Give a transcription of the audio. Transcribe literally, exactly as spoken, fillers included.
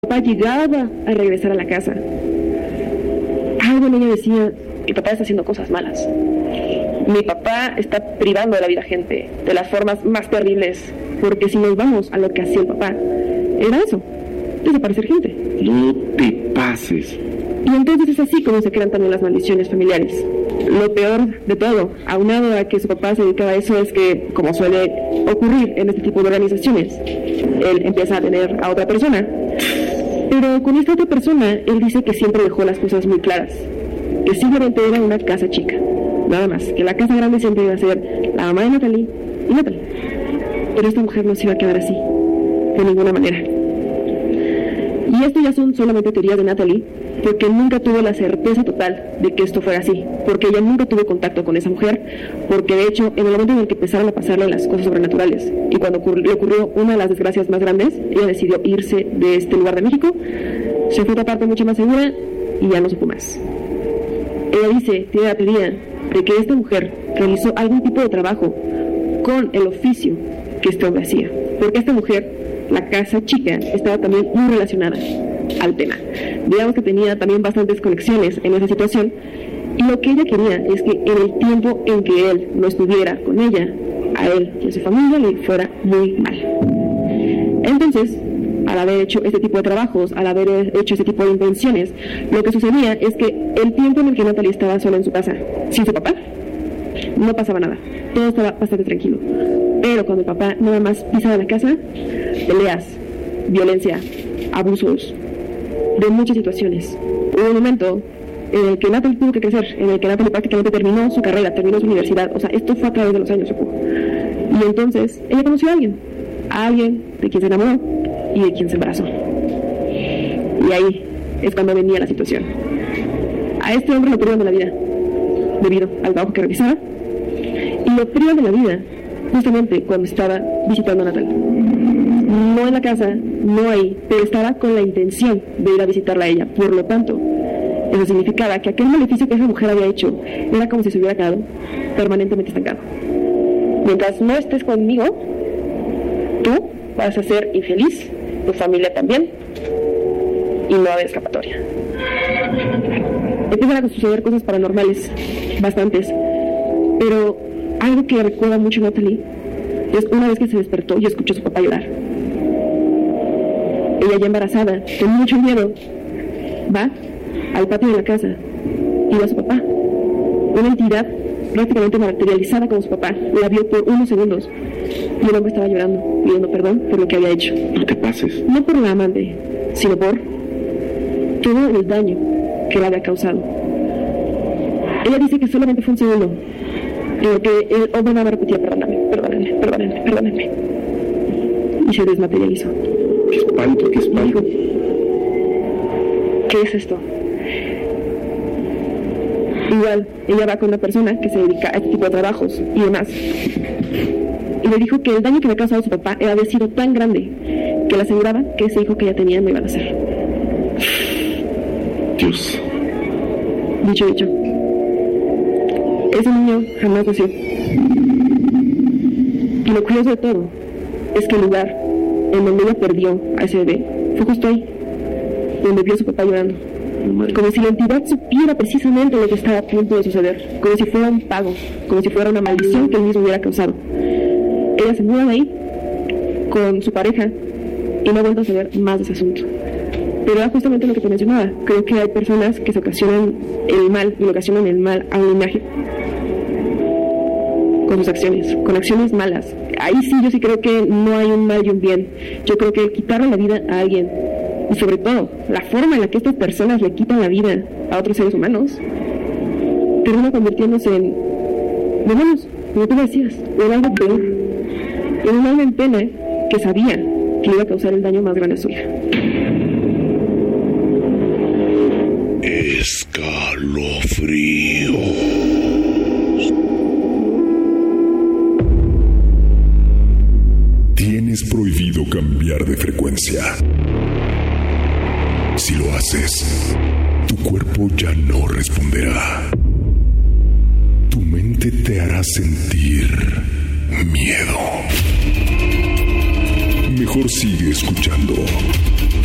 papá llegaba a regresar a la casa, algo en ella decía: mi papá está haciendo cosas malas. Mi papá está privando de la vida a gente de las formas más terribles, porque si nos vamos a lo que hacía el papá, era eso, desaparecer gente. No te pases. Y entonces es así como se crean también las maldiciones familiares. Lo peor de todo, aunado a que su papá se dedicaba a eso, es que, como suele ocurrir en este tipo de organizaciones, él empieza a tener a otra persona. Pero con esta otra persona, él dice que siempre dejó las cosas muy claras, que simplemente era una casa chica, nada más, que la casa grande siempre iba a ser la mamá de Natalie y Natalie. Pero esta mujer no se iba a quedar así, de ninguna manera. Y esto ya son solamente teorías de Natalie, porque nunca tuvo la certeza total de que esto fuera así, porque ella nunca tuvo contacto con esa mujer, porque de hecho, en el momento en el que empezaron a pasarle las cosas sobrenaturales, y cuando ocurrió, le ocurrió una de las desgracias más grandes, ella decidió irse de este lugar de México, se fue a otra parte mucho más segura, y ya no supo más. Ella dice, tiene la teoría de que esta mujer realizó algún tipo de trabajo con el oficio que este hombre hacía, porque esta mujer, la casa chica, estaba también muy relacionada al tema. Digamos que tenía también bastantes conexiones en esa situación, y lo que ella quería es que en el tiempo en que él no estuviera con ella, a él y a su familia le fuera muy mal. Entonces, al haber hecho este tipo de trabajos, al haber hecho este tipo de intenciones, lo que sucedía es que el tiempo en el que Natalie estaba sola en su casa, sin su papá, no pasaba nada, todo estaba bastante tranquilo. Pero cuando el papá nada más pisaba la casa, peleas, violencia, abusos, de muchas situaciones. Hubo un momento en el que Natalie tuvo que crecer, en el que Natalie prácticamente terminó su carrera, terminó su universidad, o sea, esto fue a través de los años, supongo. Y entonces ella conoció a alguien, a alguien de quien se enamoró y de quien se embarazó. Y ahí es cuando venía la situación. A este hombre lo privan de la vida, debido al trabajo que realizaba, y lo privan de la vida justamente cuando estaba visitando a Natalie. No en la casa, no ahí, pero estaba con la intención de ir a visitarla a ella. Por lo tanto, eso significaba que aquel maleficio que esa mujer había hecho era como si se hubiera quedado permanentemente estancado. Mientras no estés conmigo, tú vas a ser infeliz, tu familia también, y no va a haber escapatoria. Empiezan a suceder cosas paranormales, bastantes, pero algo que recuerda mucho a Natalie es una vez que se despertó y escuchó a su papá llorar. Ella ya embarazada, con mucho miedo, va al patio de la casa y ve a su papá. Una entidad prácticamente materializada como su papá la vio por unos segundos y el hombre estaba llorando, pidiendo perdón por lo que había hecho. No te pases. No por la amante, sino por todo el daño que le había causado. Ella dice que solamente fue un segundo en el que el hombre nada más repetía: perdóname, perdóname, perdóname, perdóname, y se desmaterializó. Qué espanto, qué espanto. ¿Qué es esto? Igual, ella va con una persona que se dedica a este tipo de trabajos y demás, y le dijo que el daño que le había causado a su papá era había sido tan grande que le aseguraba que ese hijo que ella tenía no iba a nacer. Dios. Dicho, dicho. Ese niño jamás nació. Y lo curioso de todo es que el lugar en donde ella perdió a ese bebé fue justo ahí, donde vio a su papá llorando. Como si la entidad supiera precisamente lo que estaba a punto de suceder, como si fuera un pago, como si fuera una maldición que él mismo hubiera causado. Ella se muda de ahí con su pareja y no ha vuelto a saber más de ese asunto. Pero era justamente lo que te mencionaba. Creo que hay personas que se ocasionan el mal y le ocasionan el mal a una imagen con sus acciones, con acciones malas. Ahí sí, yo sí creo que no hay un mal y un bien. Yo creo que quitarle la vida a alguien, y sobre todo la forma en la que estas personas le quitan la vida a otros seres humanos, termina convirtiéndose en demonios, como tú decías, o en algo peor, en un alma en pena que sabía que le iba a causar el daño más grande a su hija. Escalofrío. Tienes prohibido cambiar de frecuencia. Si lo haces, tu cuerpo ya no responderá. Tu mente te hará sentir miedo. Mejor sigue escuchando